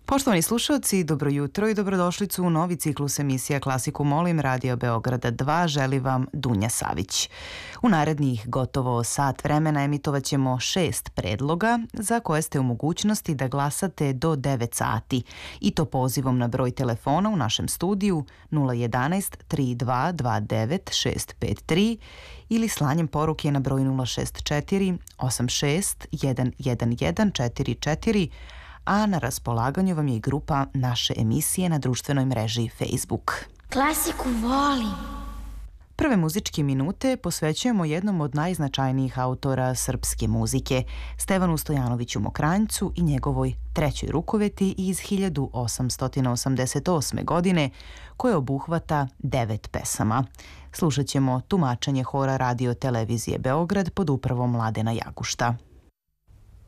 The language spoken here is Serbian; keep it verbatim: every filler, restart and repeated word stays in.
Poštovani slušalci, dobro jutro i dobrodošlicu u novi ciklus emisija Klasiku molim Radio Beograda dva, želi vam Dunja Savić. U narednih gotovo sat vremena emitovat ćemo šest predloga za koje ste u mogućnosti da glasate do devet sati i to pozivom na broj telefona u našem studiju nula jedanaest tri dva dva devet šest pet tri ili slanjem poruke na broj nula šest četiri osam šest jedan jedan jedan četiri četiri, a na raspolaganju vam je i grupa naše emisije na društvenoj mreži Facebook. Klasiku volim. Prve muzičke minute posvećujemo jednom od najznačajnijih autora srpske muzike, Stevanu Stojanoviću Mokranjcu i njegovoj trećoj rukoveti iz hiljadu osamsto osamdeset osme. godine, koje obuhvata devet pesama. Slušat ćemo tumačenje hora Radio Televizije Beograd pod upravom Mladena Jagušta.